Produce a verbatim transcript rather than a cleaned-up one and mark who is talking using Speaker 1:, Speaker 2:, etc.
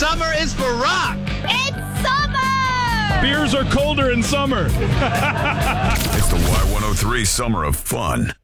Speaker 1: summer is for rock.
Speaker 2: It's summer!
Speaker 3: Beers are colder in summer.
Speaker 4: It's the Y one oh three Summer of Fun.